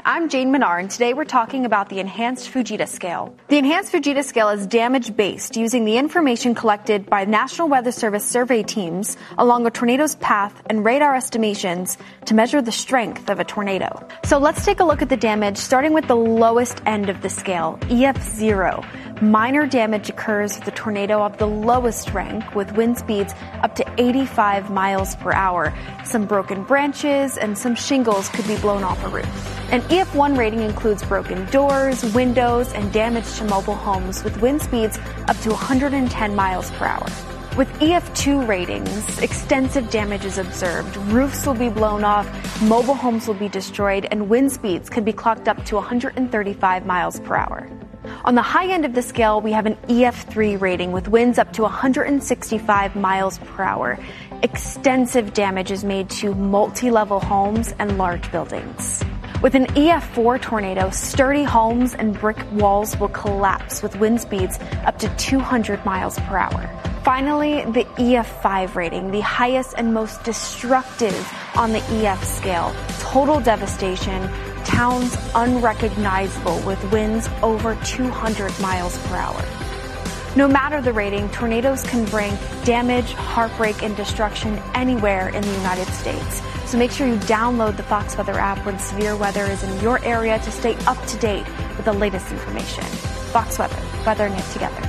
I'm Jane Menard, and today we're talking about the Enhanced Fujita Scale. The Enhanced Fujita Scale is damage-based, using the information collected by National Weather Service survey teams along a tornado's path and radar estimations to measure the strength of a tornado. So let's take a look at the damage, starting with the lowest end of the scale, EF0. Minor damage occurs with a tornado of the lowest rank, with wind speeds up to 85 miles per hour. Some broken branches and some shingles could be blown off a roof. An EF1 rating includes broken doors, windows, and damage to mobile homes with wind speeds up to 110 miles per hour. With EF2 ratings, extensive damage is observed. Roofs will be blown off, mobile homes will be destroyed, and wind speeds could be clocked up to 135 miles per hour. On the high end of the scale, we have an EF3 rating with winds up to 165 miles per hour. Extensive damage is made to multi-level homes and large buildings. With an EF4 tornado, sturdy homes and brick walls will collapse with wind speeds up to 200 miles per hour. Finally, the EF5 rating, the highest and most destructive on the EF scale. Total devastation, towns unrecognizable with winds over 200 miles per hour. No matter the rating, tornadoes can bring damage, heartbreak, and destruction anywhere in the United States. So make sure you download the Fox Weather app when severe weather is in your area to stay up to date with the latest information. Fox Weather, weathering it together.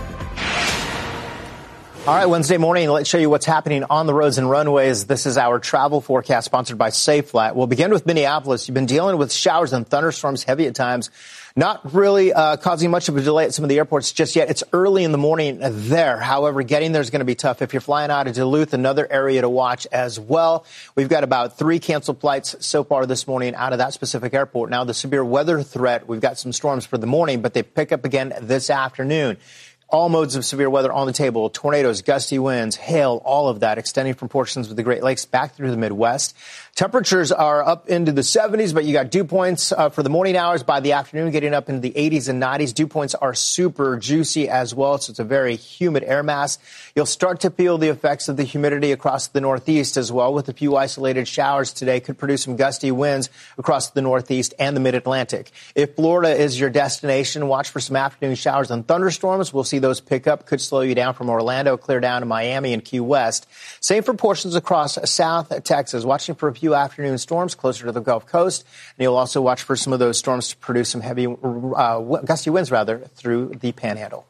All right, Wednesday morning, let's show you what's happening on the roads and runways. This is our travel forecast sponsored by Safelat. We'll begin with Minneapolis. You've been dealing with showers and thunderstorms, heavy at times. Not really causing much of a delay at some of the airports just yet. It's early in the morning there. However, getting there is going to be tough. If you're flying out of Duluth, another area to watch as well. We've got about 3 canceled flights so far this morning out of that specific airport. Now, the severe weather threat, we've got some storms for the morning, but they pick up again this afternoon. All modes of severe weather on the table, tornadoes, gusty winds, hail, all of that extending from portions of the Great Lakes back through the Midwest. Temperatures are up into the 70s, but you got dew points for the morning hours. By the afternoon, getting up into the 80s and 90s. Dew points are super juicy as well, so it's a very humid air mass. You'll start to feel the effects of the humidity across the Northeast as well, with a few isolated showers today. Could produce some gusty winds across the Northeast and the Mid-Atlantic. If Florida is your destination, watch for some afternoon showers and thunderstorms. We'll see those pick up, could slow you down from Orlando, clear down to Miami and Key West. Same for portions across South Texas. Watching for a few afternoon storms closer to the Gulf Coast. And you'll also watch for some of those storms to produce some heavy, gusty winds, through the Panhandle.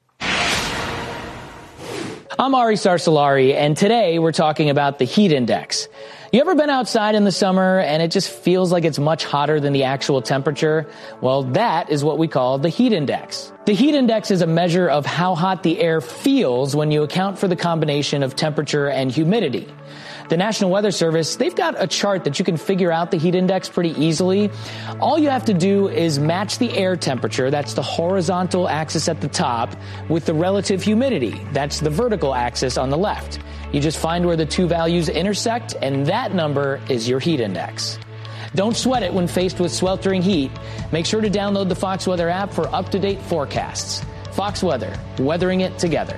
I'm Ari Sarsalari, and today we're talking about the heat index. You ever been outside in the summer and it just feels like it's much hotter than the actual temperature? Well, that is what we call the heat index. The heat index is a measure of how hot the air feels when you account for the combination of temperature and humidity. The National Weather Service, they've got a chart that you can figure out the heat index pretty easily. All you have to do is match the air temperature, that's the horizontal axis at the top, with the relative humidity, that's the vertical axis on the left. You just find where the two values intersect, and that number is your heat index. Don't sweat it when faced with sweltering heat. Make sure to download the Fox Weather app for up-to-date forecasts. Fox Weather, weathering it together.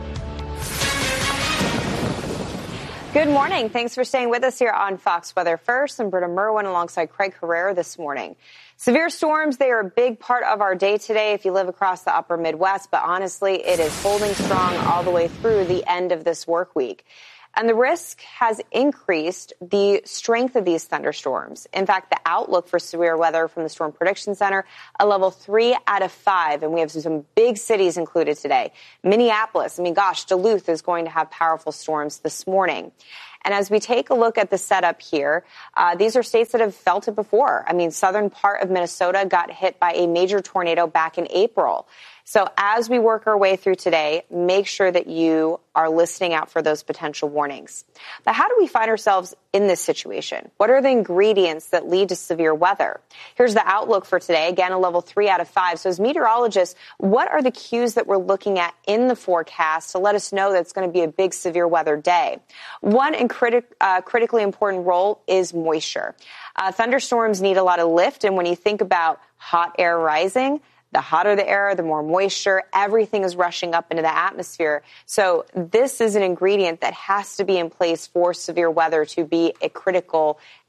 Good morning. Thanks for staying with us here on Fox Weather First. I'm Britta Merwin alongside Craig Herrera this morning. Severe storms, they are a big part of our day today if you live across the upper Midwest, but honestly, it is holding strong all the way through the end of this work week. And the risk has increased the strength of these thunderstorms. In fact, the outlook for severe weather from the Storm Prediction Center, a level 3 out of 5. And we have some big cities included today. Minneapolis, Duluth is going to have powerful storms this morning. And as we take a look at the setup here, these are states that have felt it before. Southern part of Minnesota got hit by a major tornado back in April. So as we work our way through today, make sure that you are listening out for those potential warnings. But how do we find ourselves in this situation? What are the ingredients that lead to severe weather? Here's the outlook for today. Again, a level 3 out of 5. So as meteorologists, what are the cues that we're looking at in the forecast to let us know that it's going to be a big severe weather day? One critically important role is moisture. Thunderstorms need a lot of lift. And when you think about hot air rising, the hotter the air, the more moisture, everything is rushing up into the atmosphere. So this is an ingredient that has to be in place for severe weather to be a critical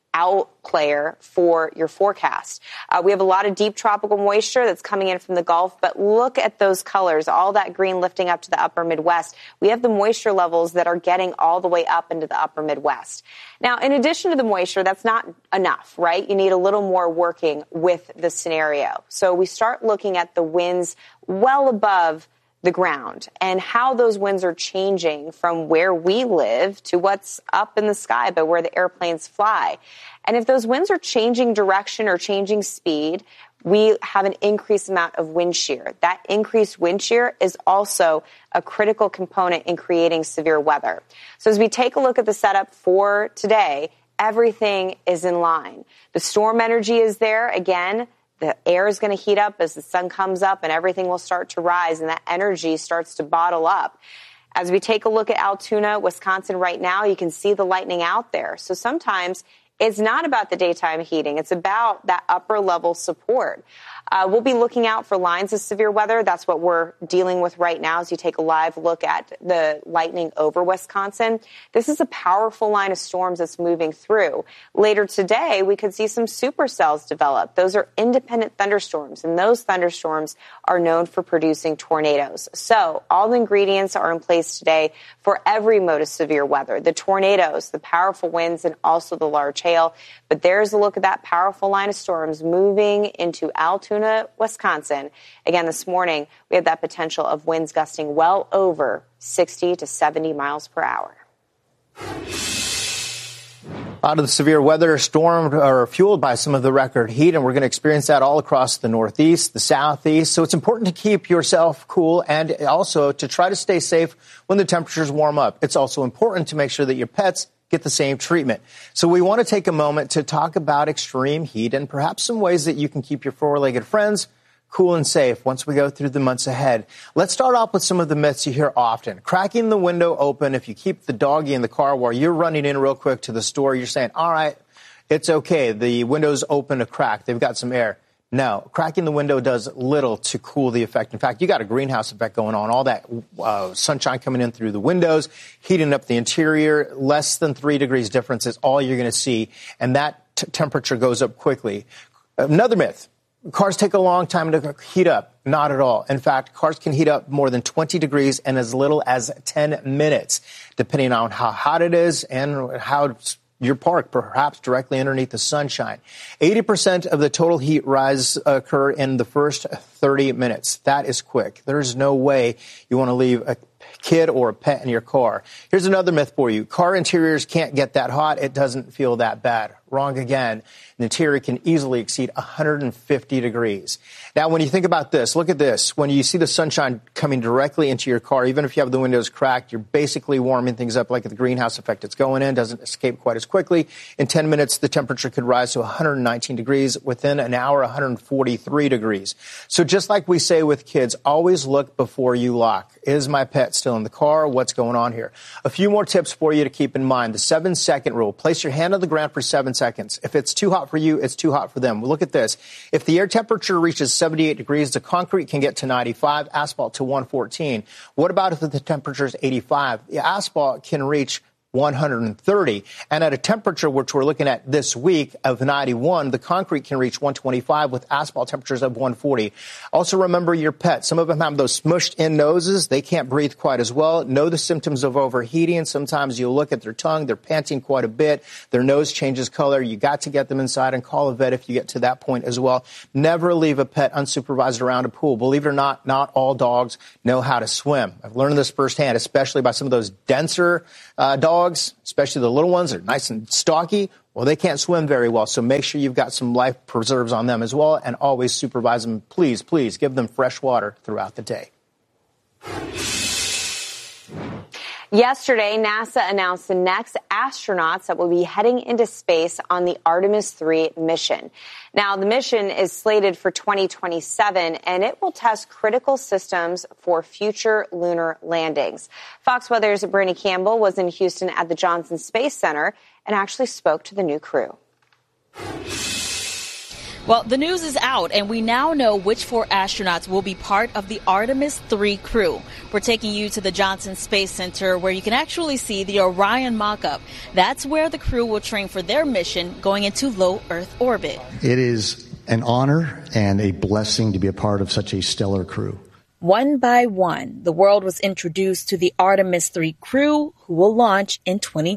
outplayer for your forecast. We have a lot of deep tropical moisture that's coming in from the Gulf, but look at those colors, all that green lifting up to the upper Midwest. We have the moisture levels that are getting all the way up into the upper Midwest. Now, in addition to the moisture, that's not enough, right? You need a little more working with the scenario. So we start looking at the winds well above the ground and how those winds are changing from where we live to what's up in the sky, but where the airplanes fly. And if those winds are changing direction or changing speed, we have an increased amount of wind shear. That increased wind shear is also a critical component in creating severe weather. So as we take a look at the setup for today, everything is in line. The storm energy is there. Again, the air is going to heat up as the sun comes up and everything will start to rise and that energy starts to bottle up. As we take a look at Altoona, Wisconsin right now, you can see the lightning out there. So sometimes it's not about the daytime heating. It's about that upper level support. We'll be looking out for lines of severe weather. That's what we're dealing with right now as you take a live look at the lightning over Wisconsin. This is a powerful line of storms that's moving through. Later today, we could see some supercells develop. Those are independent thunderstorms, and those thunderstorms are known for producing tornadoes. So all the ingredients are in place today for every mode of severe weather, the tornadoes, the powerful winds, and also the large hail. But there's a look at that powerful line of storms moving into Altoona, Wisconsin. Again, this morning, we had that potential of winds gusting well over 60 to 70 miles per hour. A lot of the severe weather stormed or fueled by some of the record heat, and we're going to experience that all across the Northeast, the Southeast. So it's important to keep yourself cool and also to try to stay safe when the temperatures warm up. It's also important to make sure that your pets get the same treatment. So we want to take a moment to talk about extreme heat and perhaps some ways that you can keep your four-legged friends cool and safe once we go through the months ahead. Let's start off with some of the myths you hear often. Cracking the window open. If you keep the doggy in the car while you're running in real quick to the store, you're saying, all right, it's okay. The window's open a crack. They've got some air. No, cracking the window does little to cool the effect. In fact, you got a greenhouse effect going on. All that sunshine coming in through the windows, heating up the interior. Less than 3 degrees difference is all you're going to see, and that temperature goes up quickly. Another myth. Cars take a long time to heat up. Not at all. In fact, cars can heat up more than 20 degrees in as little as 10 minutes, depending on how hot it is and how you're parked, perhaps directly underneath the sunshine. 80% of the total heat rise occur in the first 30 minutes. That is quick. There's no way you want to leave a kid or a pet in your car. Here's another myth for you. Car interiors can't get that hot. It doesn't feel that bad. Wrong again. An interior can easily exceed 150 degrees. Now, when you think about this, look at this. When you see the sunshine coming directly into your car, even if you have the windows cracked, you're basically warming things up like the greenhouse effect. It's going in, doesn't escape quite as quickly. In 10 minutes, the temperature could rise to 119 degrees. Within an hour, 143 degrees. So just like we say with kids, always look before you lock. Is my pet still in the car? What's going on here? A few more tips for you to keep in mind. The 7-second rule. Place your hand on the ground for 7 seconds. If it's too hot for you, it's too hot for them. Look at this. If the air temperature reaches 78 degrees, the concrete can get to 95, asphalt to 114. What about if the temperature is 85? The asphalt can reach 130. And at a temperature which we're looking at this week of 91, the concrete can reach 125 with asphalt temperatures of 140. Also remember your pet. Some of them have those smushed in noses. They can't breathe quite as well. Know the symptoms of overheating. Sometimes you'll look at their tongue. They're panting quite a bit. Their nose changes color. You got to get them inside and call a vet if you get to that point as well. Never leave a pet unsupervised around a pool. Believe it or not all dogs know how to swim. I've learned this firsthand, especially by some of those denser dogs, especially the little ones that are nice and stocky. Well, they can't swim very well, so make sure you've got some life preserves on them as well, and always supervise them. Please, please give them fresh water throughout the day. Yesterday, NASA announced the next astronauts that will be heading into space on the Artemis 3 mission. Now, the mission is slated for 2027, and it will test critical systems for future lunar landings. Fox Weather's Brittany Campbell was in Houston at the Johnson Space Center and actually spoke to the new crew. Well, the news is out, and we now know which 4 astronauts will be part of the Artemis 3 crew. We're taking you to the Johnson Space Center, where you can actually see the Orion mock-up. That's where the crew will train for their mission going into low Earth orbit. It is an honor and a blessing to be a part of such a stellar crew. One by one, the world was introduced to the Artemis 3 crew, who will launch in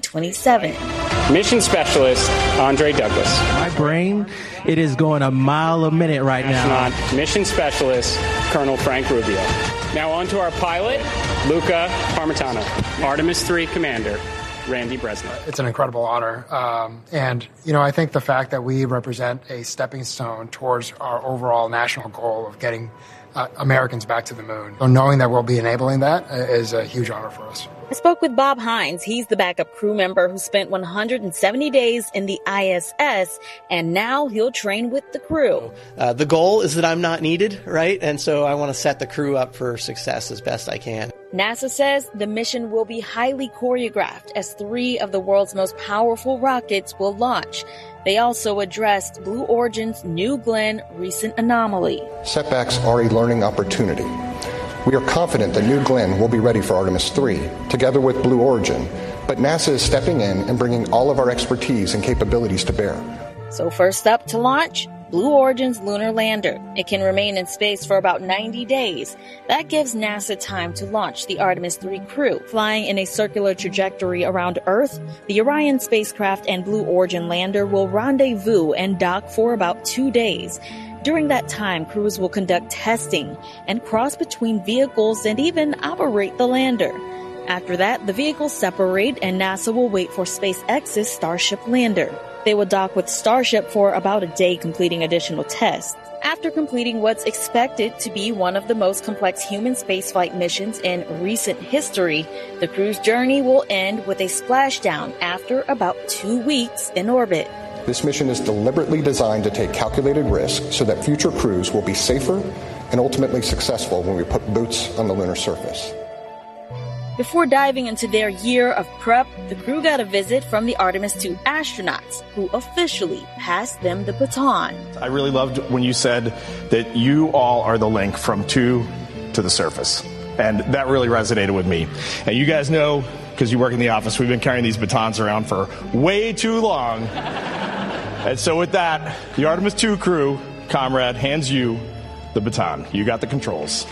2027. Mission Specialist Andre Douglas. My brain, it is going a mile a minute right now. Astronaut Mission Specialist Colonel Frank Rubio. Now on to our pilot, Luca Parmitano. Artemis 3 Commander Randy Bresnik. It's an incredible honor. And I think the fact that we represent a stepping stone towards our overall national goal of getting Americans back to the moon. So knowing that we'll be enabling that is a huge honor for us. I spoke with Bob Hines. He's the backup crew member who spent 170 days in the ISS, and now he'll train with the crew. The goal is that I'm not needed, right? And so I want to set the crew up for success as best I can. NASA says the mission will be highly choreographed as 3 of the world's most powerful rockets will launch. They also addressed Blue Origin's New Glenn recent anomaly. Setbacks are a learning opportunity. We are confident that New Glenn will be ready for Artemis 3, together with Blue Origin, but NASA is stepping in and bringing all of our expertise and capabilities to bear. So first up to launch, Blue Origin's lunar lander. It can remain in space for about 90 days. That gives NASA time to launch the Artemis 3 crew. Flying in a circular trajectory around Earth, the Orion spacecraft and Blue Origin lander will rendezvous and dock for about 2 days. During that time, crews will conduct testing and cross between vehicles and even operate the lander. After that, the vehicles separate and NASA will wait for SpaceX's Starship lander. They will dock with Starship for about a day, completing additional tests. After completing what's expected to be one of the most complex human spaceflight missions in recent history, the crew's journey will end with a splashdown after about 2 weeks in orbit. This mission is deliberately designed to take calculated risks so that future crews will be safer and ultimately successful when we put boots on the lunar surface. Before diving into their year of prep, the crew got a visit from the Artemis 2 astronauts, who officially passed them the baton. I really loved when you said that you all are the link from 2 to the surface. And that really resonated with me. And you guys know, because you work in the office, we've been carrying these batons around for way too long. And so with that, the Artemis 2 crew, comrade, hands you the baton. You got the controls.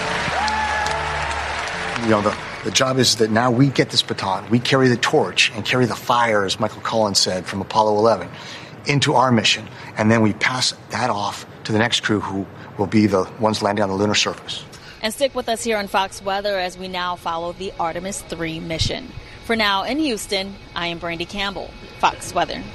The job is that now we get this baton, we carry the torch and carry the fire, as Michael Collins said, from Apollo 11 into our mission. And then we pass that off to the next crew, who will be the ones landing on the lunar surface. And stick with us here on Fox Weather as we now follow the Artemis 3 mission. For now, in Houston, I am Brandy Campbell, Fox Weather.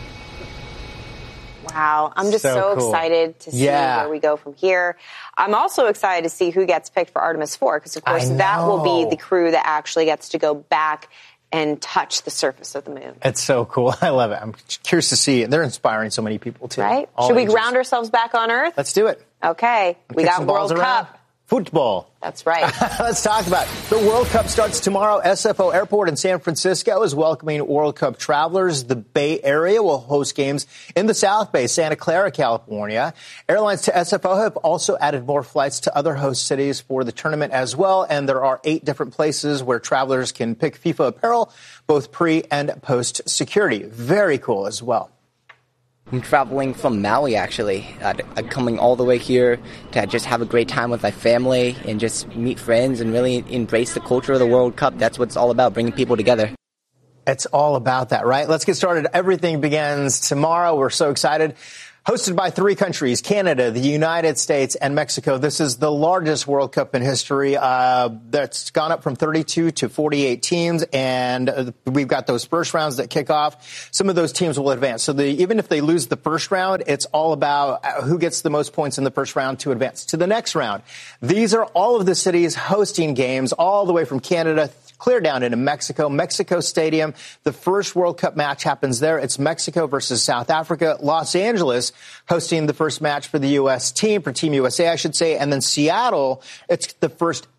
Wow. I'm just so cool. excited to see where we go from here. I'm also excited to see who gets picked for Artemis 4, because, of course, that will be the crew that actually gets to go back and touch the surface of the moon. It's so cool. I love it. I'm curious to see it. They're inspiring so many people, too. Right? All Should we ages. ground ourselves back on Earth? Let's do it. Okay. We got World Cup. Football. That's right. Let's talk about it. The World Cup starts tomorrow. SFO Airport in San Francisco is welcoming World Cup travelers. The Bay Area will host games in the South Bay, Santa Clara, California. Airlines to SFO have also added more flights to other host cities for the tournament as well. And there are 8 different places where travelers can pick FIFA apparel, both pre and post security. Very cool as well. I'm traveling from Maui, actually. I'm coming all the way here to just have a great time with my family and just meet friends and really embrace the culture of the World Cup. That's what it's all about, bringing people together. It's all about that, right? Let's get started. Everything begins tomorrow. We're so excited. Hosted by 3 countries, Canada, the United States, and Mexico. This is the largest World Cup in history. That's gone up from 32 to 48 teams, and we've got those first rounds that kick off. Some of those teams will advance. So even if they lose the first round, it's all about who gets the most points in the first round to advance to the next round. These are all of the cities hosting games all the way from Canada clear down into Mexico. Mexico Stadium, the first World Cup match happens there. It's Mexico versus South Africa. Los Angeles hosting the first match for the U.S. team, for Team USA, I should say. And then Seattle, it's the first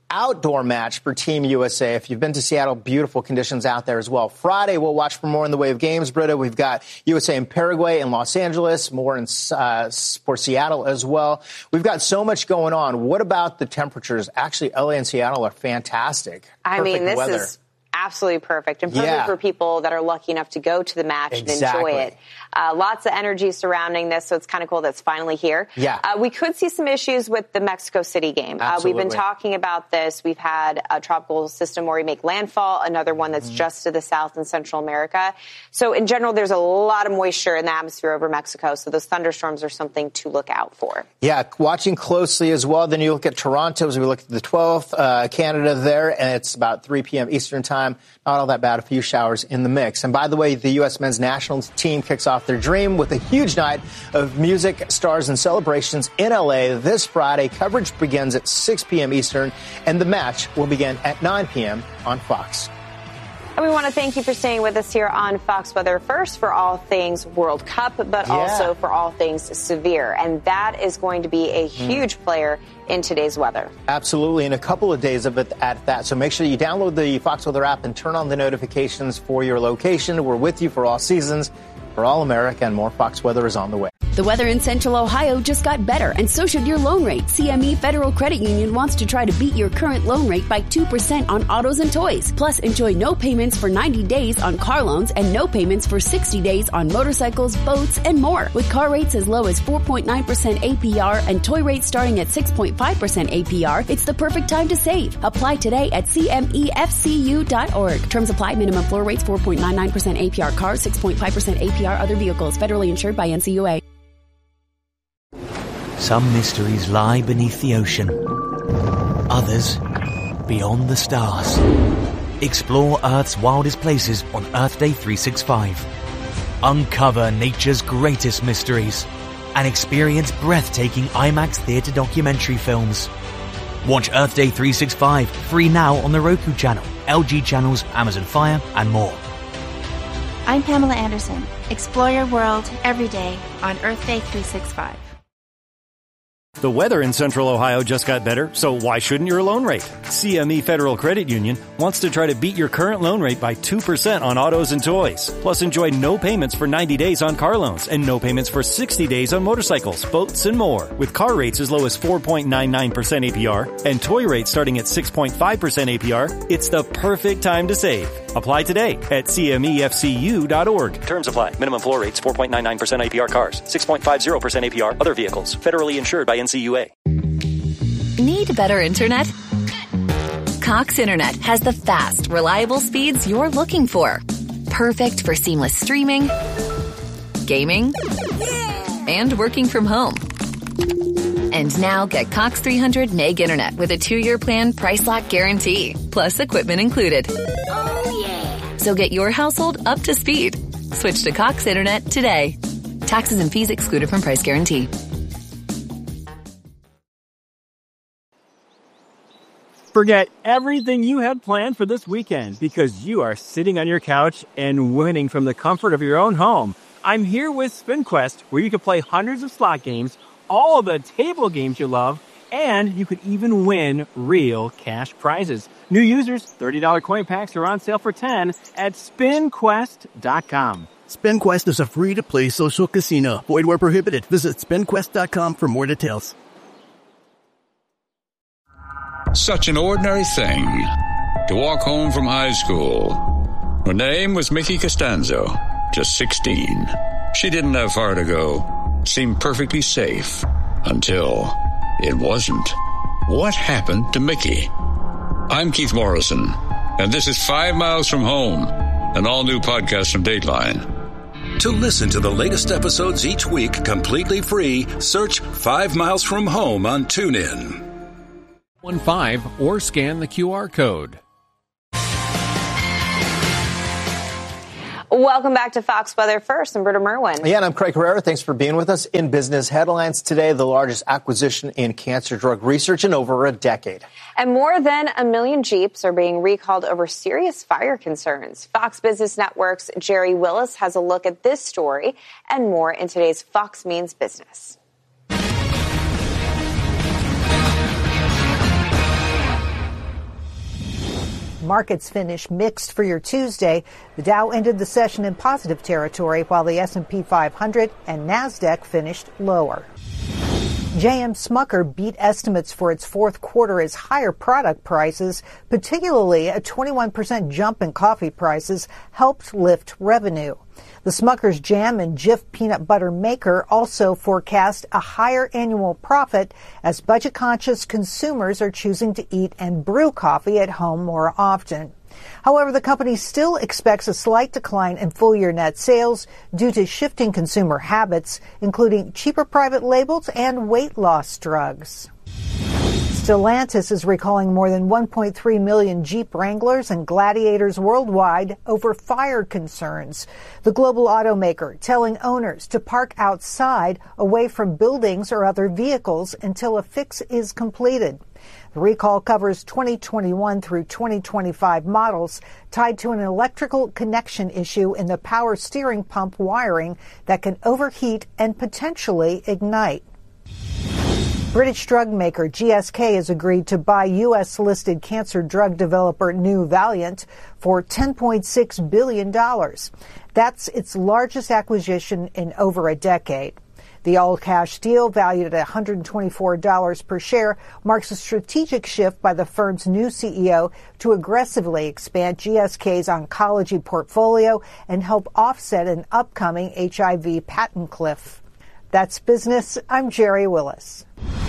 outdoor match for Team USA. If you've been to Seattle, beautiful conditions out there as well. Friday, we'll watch for more in the way of games, Britta. We've got USA and Paraguay in Los Angeles, more for Seattle as well. We've got so much going on. What about the temperatures? Actually, LA and Seattle are fantastic. I mean, this is absolutely perfect, and perfect for people that are lucky enough to go to the match and enjoy it. Lots of energy surrounding this, so it's kind of cool that's finally here. We could see some issues with the Mexico City game. We've been talking about this. We've had a tropical system where we make landfall, another one that's just to the south in Central America. So in general, there's a lot of moisture in the atmosphere over Mexico, so those thunderstorms are something to look out for. Yeah, watching closely as well. Then you look at Toronto as we look at the 12th, Canada there, and it's about 3 p.m. Eastern time. Not all that bad, a few showers in the mix. And by the way, the U.S. men's national team kicks off their dream with a huge night of music, stars, and celebrations in L.A. this Friday. Coverage begins at 6 p.m. Eastern, and the match will begin at 9 p.m. on Fox. And we want to thank you for staying with us here on Fox Weather First for all things World Cup, but also for all things severe. And that is going to be a huge player in today's weather. Absolutely, and a couple of days of it at that. So make sure you download the Fox Weather app and turn on the notifications for your location. We're with you for all seasons, for all America, and more Fox Weather is on the way. The weather in Central Ohio just got better, and so should your loan rate. CME Federal Credit Union wants to try to beat your current loan rate by 2% on autos and toys. Plus, enjoy no payments for 90 days on car loans and no payments for 60 days on motorcycles, boats, and more. With car rates as low as 4.9% APR and toy rates starting at 6.5% APR, it's the perfect time to save. Apply today at CMEFCU.org. Terms apply. Minimum floor rates 4.99% APR cars, 6.5% APR other vehicles. Federally insured by NCUA. Some mysteries lie beneath the ocean. Others beyond the stars. Explore Earth's wildest places on Earth Day 365. Uncover nature's greatest mysteries and experience breathtaking IMAX theater documentary films. Watch Earth Day 365 free now on the Roku channel, LG channels, Amazon Fire, and more. I'm Pamela Anderson. Explore your world every day on Earth Day 365. The weather in Central Ohio just got better, so why shouldn't your loan rate? CME Federal Credit Union wants to try to beat your current loan rate by 2% on autos and toys. Plus, enjoy no payments for 90 days on car loans and no payments for 60 days on motorcycles, boats, and more. With car rates as low as 4.99% APR and toy rates starting at 6.5% APR, it's the perfect time to save. Apply today at CMEFCU.org. Terms apply. Minimum floor rates 4.99% APR cars, 6.50% APR other vehicles. Federally insured by NCUA. Need better internet? Cox Internet has the fast, reliable speeds you're looking for. Perfect for seamless streaming, gaming, and working from home. And now get Cox 300 Meg Internet with a 2-year plan price lock guarantee, plus equipment included. Oh, yeah. So get your household up to speed. Switch to Cox Internet today. Taxes and fees excluded from price guarantee. Forget everything you had planned for this weekend because you are sitting on your couch and winning from the comfort of your own home. I'm here with SpinQuest, where you can play hundreds of slot games, all of the table games you love, and you could even win real cash prizes. New users, $30 coin packs are on sale for $10 at SpinQuest.com. SpinQuest is a free-to-play social casino. Void where prohibited. Visit SpinQuest.com for more details. Such an ordinary thing to walk home from high school. Her name was Mickey Costanzo, just 16. She didn't have far to go. Seemed perfectly safe until it wasn't. What happened to Mickey? I'm Keith Morrison, and this is 5 Miles from Home, an all-new podcast from Dateline. To listen to the latest episodes each week completely free, search 5 Miles from Home on TuneIn. 15 or scan the QR code. Welcome back to Fox Weather First. I'm Britta Merwin. Yeah, and I'm Craig Herrera. Thanks for being with us. In business headlines today, the largest acquisition in cancer drug research in over a decade. And more than 1 million Jeeps are being recalled over serious fire concerns. Fox Business Network's Jerry Willis has a look at this story and more in today's Fox Means Business. Markets finished mixed for your Tuesday. The Dow ended the session in positive territory, while the S&P 500 and NASDAQ finished lower. J.M. Smucker beat estimates for its fourth quarter as higher product prices, particularly a 21% jump in coffee prices, helped lift revenue. The Smucker's Jam and Jif peanut butter maker also forecast a higher annual profit as budget-conscious consumers are choosing to eat and brew coffee at home more often. However, the company still expects a slight decline in full-year net sales due to shifting consumer habits, including cheaper private labels and weight loss drugs. Stellantis is recalling more than 1.3 million Jeep Wranglers and Gladiators worldwide over fire concerns. The global automaker telling owners to park outside away from buildings or other vehicles until a fix is completed. The recall covers 2021 through 2025 models tied to an electrical connection issue in the power steering pump wiring that can overheat and potentially ignite. British drug maker GSK has agreed to buy U.S.-listed cancer drug developer Nuvalent for $10.6 billion. That's its largest acquisition in over a decade. The all-cash deal, valued at $124 per share, marks a strategic shift by the firm's new CEO to aggressively expand GSK's oncology portfolio and help offset an upcoming HIV patent cliff. That's business. I'm Jerry Willis.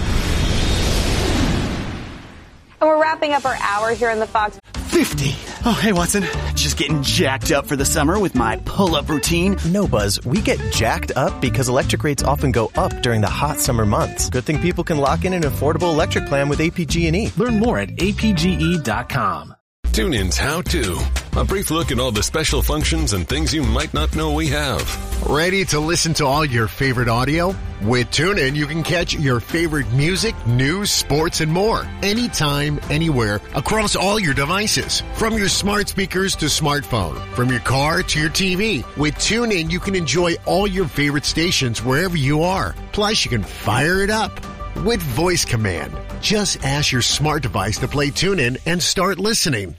And we're wrapping up our hour here in the Fox. 50. Oh, hey, Watson. Just getting jacked up for the summer with my pull-up routine. No, Buzz. We get jacked up because electric rates often go up during the hot summer months. Good thing people can lock in an affordable electric plan with APG&E. Learn more at apge.com. TuneIn's How To. A brief look at all the special functions and things you might not know we have. Ready to listen to all your favorite audio? With TuneIn, you can catch your favorite music, news, sports, and more. Anytime, anywhere, across all your devices. From your smart speakers to smartphone. From your car to your TV. With TuneIn, you can enjoy all your favorite stations wherever you are. Plus, you can fire it up with voice command. Just ask your smart device to play TuneIn and start listening.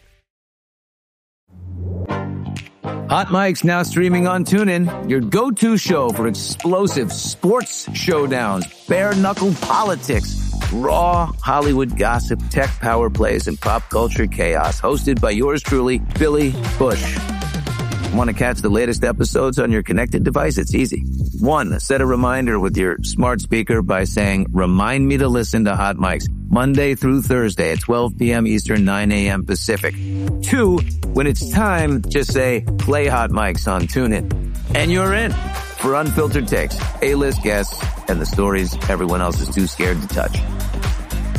Hot Mic's now streaming on TuneIn, your go-to show for explosive sports showdowns, bare-knuckle politics, raw Hollywood gossip, tech power plays, and pop culture chaos. Hosted by yours truly, Billy Bush. Want to catch the latest episodes on your connected device? It's easy. 1, set a reminder with your smart speaker by saying, "Remind me to listen to Hot Mics Monday through Thursday at 12 p.m. Eastern, 9 a.m. Pacific." 2, when it's time, just say, "Play Hot Mics on TuneIn." And you're in for unfiltered takes, A-list guests, and the stories everyone else is too scared to touch.